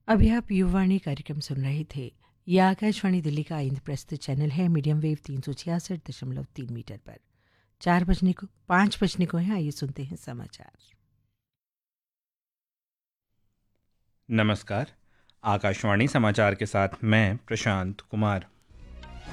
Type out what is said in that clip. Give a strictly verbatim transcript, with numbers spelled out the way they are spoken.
अभी आप युवाणी कार्यक्रम सुन रहे थे। यह आकाशवाणी दिल्ली का इंद्रप्रस्थ चैनल है, मीडियम वेव तीन सौ छियासठ दशमलव तीन मीटर पर। चार बजने को पाँच बजने को है। आइए सुनते हैं समाचार। नमस्कार, आकाशवाणी समाचार के साथ मैं प्रशांत कुमार।